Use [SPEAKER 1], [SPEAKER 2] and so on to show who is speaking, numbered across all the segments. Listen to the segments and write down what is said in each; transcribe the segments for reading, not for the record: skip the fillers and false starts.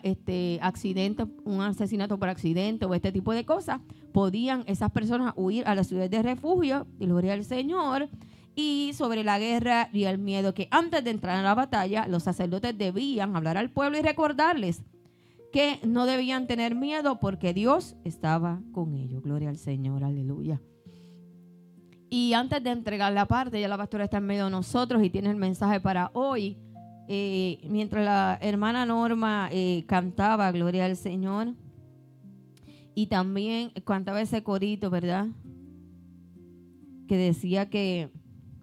[SPEAKER 1] accidente, un asesinato por accidente o este tipo de cosas, podían esas personas huir a las ciudades de refugio, gloria al Señor. Y sobre la guerra y el miedo, que antes de entrar a la batalla, los sacerdotes debían hablar al pueblo y recordarles que no debían tener miedo porque Dios estaba con ellos. Gloria al Señor, aleluya. Y antes de entregar la parte, ya la pastora está en medio de nosotros y tiene el mensaje para hoy. Mientras la hermana Norma cantaba Gloria al Señor, y también cantaba ese corito, ¿verdad?, que decía que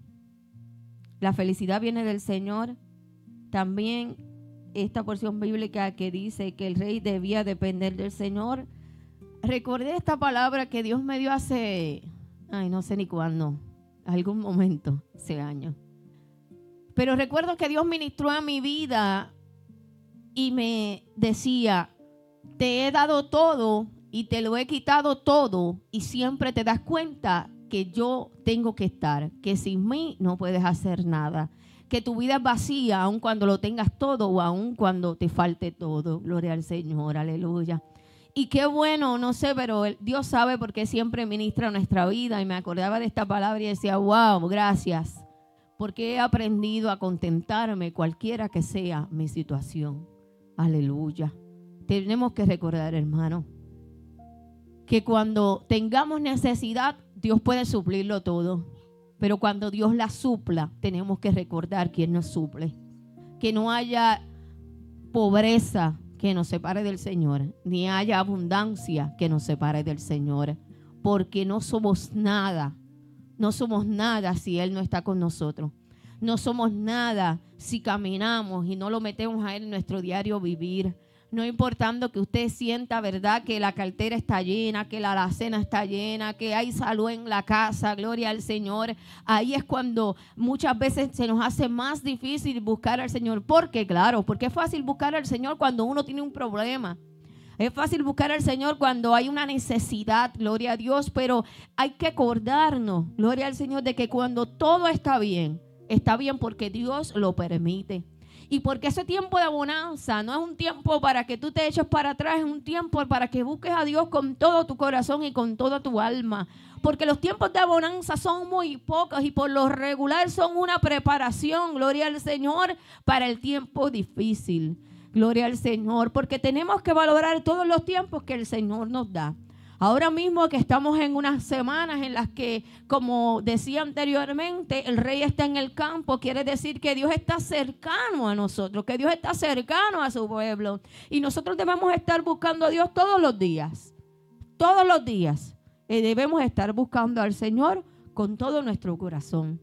[SPEAKER 1] la felicidad viene del Señor. También esta porción bíblica que dice que el rey debía depender del Señor. Recordé esta palabra que Dios me dio hace, no sé ni cuándo, algún momento, hace años. Pero recuerdo que Dios ministró a mi vida y me decía: te he dado todo y te lo he quitado todo, y siempre te das cuenta que yo tengo que estar, que sin mí no puedes hacer nada, que tu vida es vacía aun cuando lo tengas todo o aun cuando te falte todo. Gloria al Señor, aleluya. Y qué bueno, no sé, pero Dios sabe por qué siempre ministra nuestra vida, y me acordaba de esta palabra y decía: wow, gracias, porque he aprendido a contentarme cualquiera que sea mi situación. Aleluya. Tenemos que recordar, hermano, que cuando tengamos necesidad, Dios puede suplirlo todo. Pero cuando Dios la supla, tenemos que recordar quién nos suple. Que no haya pobreza que nos separe del Señor, ni haya abundancia que nos separe del Señor. Porque no somos nada. No somos nada si Él no está con nosotros. No somos nada si caminamos y no lo metemos a Él en nuestro diario vivir. No importando que usted sienta, ¿verdad?, que la cartera está llena, que la alacena está llena, que hay salud en la casa, gloria al Señor. Ahí es cuando muchas veces se nos hace más difícil buscar al Señor. ¿Por qué? Claro, porque es fácil buscar al Señor cuando uno tiene un problema. Es fácil buscar al Señor cuando hay una necesidad, gloria a Dios, pero hay que acordarnos, gloria al Señor, de que cuando todo está bien porque Dios lo permite. Y porque ese tiempo de bonanza no es un tiempo para que tú te eches para atrás, es un tiempo para que busques a Dios con todo tu corazón y con toda tu alma. Porque los tiempos de bonanza son muy pocos y por lo regular son una preparación, gloria al Señor, para el tiempo difícil. Gloria al Señor, porque tenemos que valorar todos los tiempos que el Señor nos da. Ahora mismo que estamos en unas semanas en las que, como decía anteriormente, el rey está en el campo, quiere decir que Dios está cercano a nosotros, que Dios está cercano a su pueblo. Y nosotros debemos estar buscando a Dios todos los días. Todos los días debemos estar buscando al Señor con todo nuestro corazón.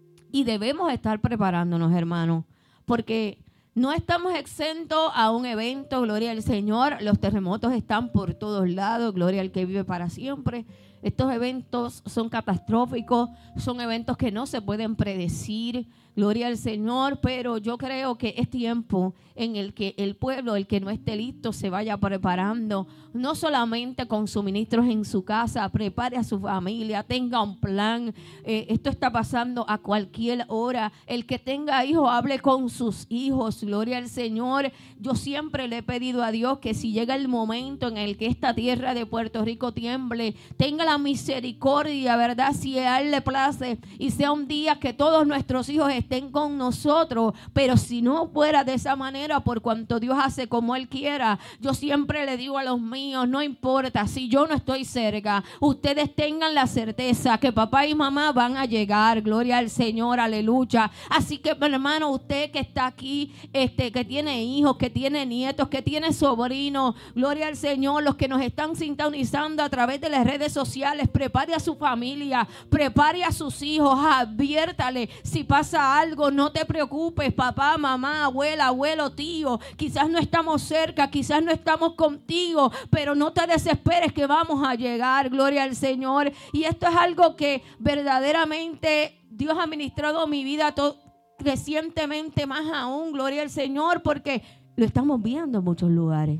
[SPEAKER 1] Y debemos estar preparándonos, hermanos, porque no estamos exentos a un evento, gloria al Señor. Los terremotos están por todos lados, gloria al que vive para siempre. Estos eventos son catastróficos, son eventos que no se pueden predecir, gloria al Señor, pero yo creo que es tiempo en el que el pueblo, el que no esté listo, se vaya preparando, no solamente con suministros en su casa, prepare a su familia, tenga un plan. Esto está pasando a cualquier hora. El que tenga hijos, hable con sus hijos, gloria al Señor. Yo siempre le he pedido a Dios que si llega el momento en el que esta tierra de Puerto Rico tiemble, tenga la misericordia, ¿verdad?, si a Él le place, y sea un día que todos nuestros hijos estén con nosotros. Pero si no fuera de esa manera, por cuanto Dios hace como Él quiera, yo siempre le digo a los míos: no importa si yo no estoy cerca, ustedes tengan la certeza que papá y mamá van a llegar, gloria al Señor, aleluya. Así que, hermano, usted que está aquí, que tiene hijos, que tiene nietos, que tiene sobrinos, gloria al Señor, los que nos están sintonizando a través de las redes sociales, prepare a su familia, prepare a sus hijos, adviértale si pasa algo. No te preocupes, papá, mamá, abuela, abuelo, tío, quizás no estamos cerca, quizás no estamos contigo, pero no te desesperes que vamos a llegar, gloria al Señor. Y esto es algo que verdaderamente Dios ha ministrado mi vida recientemente, más aún, gloria al Señor, porque lo estamos viendo en muchos lugares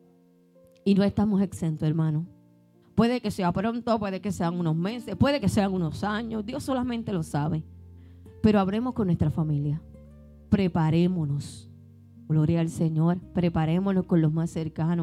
[SPEAKER 1] y no estamos exentos, hermano. Puede que sea pronto, puede que sean unos meses, puede que sean unos años, Dios solamente lo sabe. Pero hablemos con nuestra familia, preparémonos, Gloria al Señor. Preparémonos con los más cercanos.